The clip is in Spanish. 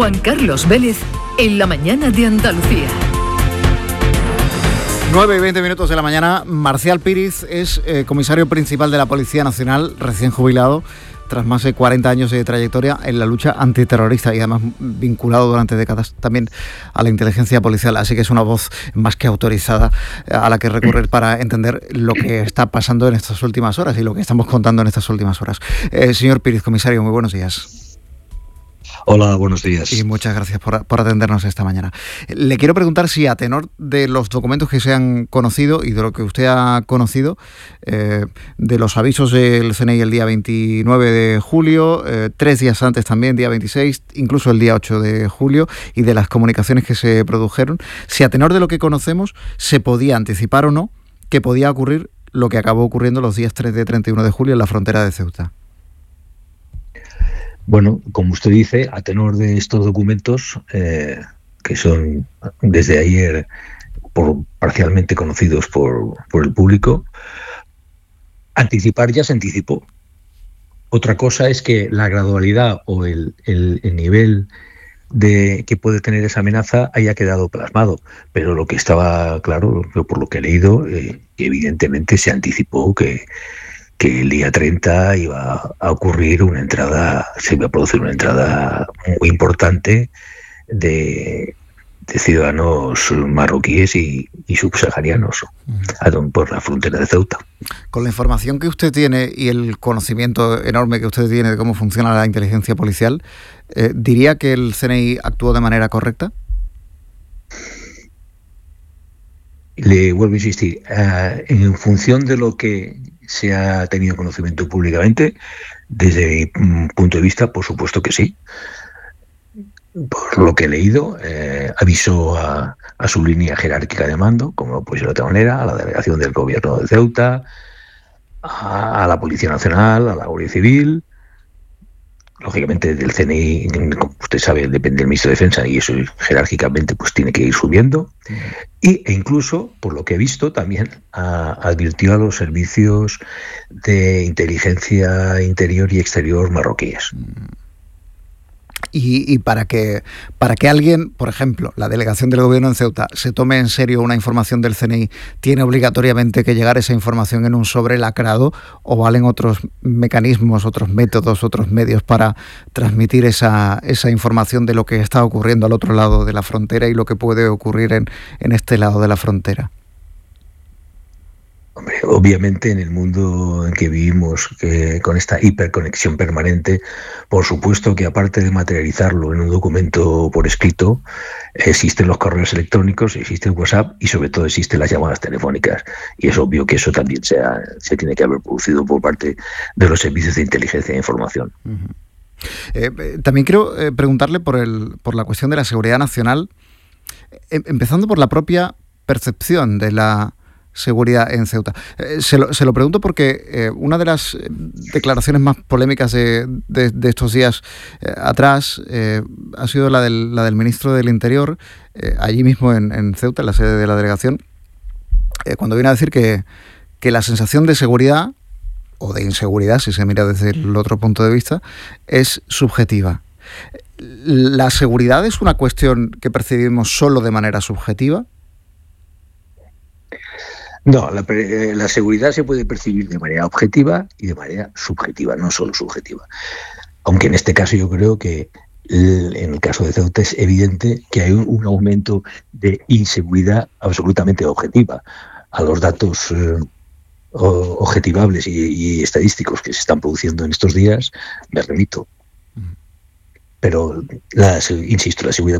Juan Carlos Vélez, en la mañana de Andalucía. 9:20 de la mañana. Marcial Píriz es comisario principal de la Policía Nacional, recién jubilado, tras más de 40 años de trayectoria en la lucha antiterrorista y además vinculado durante décadas también a la inteligencia policial. Así que es una voz más que autorizada a la que recurrir para entender lo que está pasando en estas últimas horas y lo que estamos contando en estas últimas horas. Señor Píriz, comisario, muy buenos días. Hola, buenos días. Y muchas gracias por atendernos esta mañana. Le quiero preguntar si, a tenor de los documentos que se han conocido y de lo que usted ha conocido, de los avisos del CNI el día 29 de julio, 3 días antes también, día 26, incluso el día 8 de julio, y de las comunicaciones que se produjeron, si a tenor de lo que conocemos se podía anticipar o no que podía ocurrir lo que acabó ocurriendo los días 3 de 31 de julio en la frontera de Ceuta. Bueno, como usted dice, a tenor de estos documentos, que son desde ayer parcialmente conocidos por el público, anticipar ya se anticipó. Otra cosa es que la gradualidad o el nivel de que puede tener esa amenaza haya quedado plasmado, pero lo que estaba claro, por lo que he leído, que evidentemente se anticipó que el día 30 iba a ocurrir se iba a producir una entrada muy importante de ciudadanos marroquíes y subsaharianos por la frontera de Ceuta. Con la información que usted tiene y el conocimiento enorme que usted tiene de cómo funciona la inteligencia policial, ¿diría que el CNI actuó de manera correcta? Le vuelvo a insistir, en función de lo que se ha tenido conocimiento públicamente, desde mi punto de vista, por supuesto que sí. Por lo que he leído, avisó a su línea jerárquica de mando, como no puede ser de otra manera, a la delegación del gobierno de Ceuta, a la Policía Nacional, a la Guardia Civil. Lógicamente del CNI, como usted sabe, depende del Ministro de Defensa y eso jerárquicamente pues tiene que ir subiendo. E incluso, por lo que he visto, también advirtió a los servicios de inteligencia interior y exterior marroquíes. Y para que alguien, por ejemplo, la delegación del gobierno en Ceuta, se tome en serio una información del CNI, ¿tiene obligatoriamente que llegar esa información en un sobre lacrado o valen otros mecanismos, otros métodos, otros medios para transmitir esa información de lo que está ocurriendo al otro lado de la frontera y lo que puede ocurrir en este lado de la frontera? Hombre, obviamente en el mundo en que vivimos, con esta hiperconexión permanente, por supuesto que aparte de materializarlo en un documento por escrito, existen los correos electrónicos, existe el WhatsApp y sobre todo existen las llamadas telefónicas. Y es obvio que eso también se tiene que haber producido por parte de los servicios de inteligencia e información. También quiero preguntarle por la cuestión de la seguridad nacional, empezando por la propia percepción de la seguridad en Ceuta. Se lo pregunto porque una de las declaraciones más polémicas de estos días atrás ha sido la del ministro del Interior, allí mismo en Ceuta, en la sede de la delegación, cuando viene a decir que la sensación de seguridad o de inseguridad, si se mira desde el otro punto de vista, es subjetiva. ¿La seguridad es una cuestión que percibimos solo de manera subjetiva? No, la seguridad se puede percibir de manera objetiva y de manera subjetiva, no solo subjetiva. Aunque en este caso yo creo que en el caso de Ceuta es evidente que hay un aumento de inseguridad absolutamente objetiva. A los datos objetivables y estadísticos que se están produciendo en estos días me remito. Pero, insisto, la seguridad